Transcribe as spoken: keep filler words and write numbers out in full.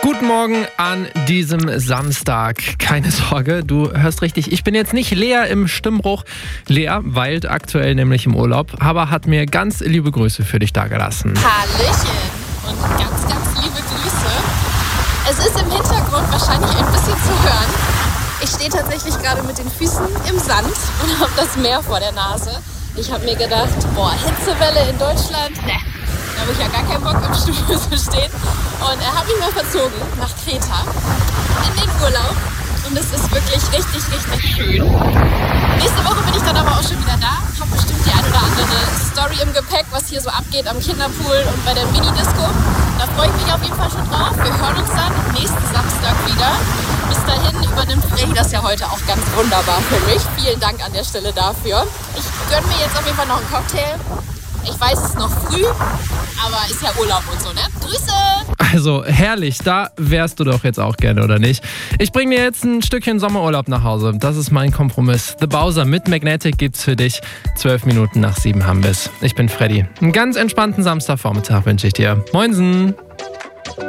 Guten Morgen an diesem Samstag. Keine Sorge, du hörst richtig. Ich bin jetzt nicht Lea im Stimmbruch. Lea weilt aktuell nämlich im Urlaub, aber hat mir ganz liebe Grüße für dich dagelassen. Hallöchen und ganz, ganz liebe Grüße. Es ist im Hintergrund wahrscheinlich ein bisschen zu hören. Ich stehe tatsächlich gerade mit den Füßen im Sand und habe das Meer vor der Nase. Ich habe mir gedacht, boah, Hitzewelle in Deutschland, ne, da habe ich ja gar keinen Bock im Studio zu stehen. Und er hat mich mal verzogen nach Kreta in den Urlaub. Und es ist wirklich richtig, richtig schön. Nächste Woche bin ich dann aber auch schon wieder da. Habe bestimmt die ein oder andere Story im Gepäck, was hier so abgeht am Kinderpool und bei der Mini-Disco. Da freue ich mich auf jeden Fall schon drauf. Wir hören uns dann nächsten Samstag wieder. Bis dahin übernimmt Freddy das ja heute auch ganz wunderbar für mich. Vielen Dank an der Stelle dafür. Ich gönne mir jetzt auf jeden Fall noch einen Cocktail. Ich weiß, es ist noch früh, aber ist ja Urlaub und so, ne? Grüße! Also herrlich, da wärst du doch jetzt auch gerne, oder nicht? Ich bringe dir jetzt ein Stückchen Sommerurlaub nach Hause. Das ist mein Kompromiss. The Bowser mit Magnetic gibt's für dich. Zwölf Minuten nach sieben haben wir's. Ich bin Freddy. Einen ganz entspannten Samstagvormittag wünsche ich dir. Moinsen!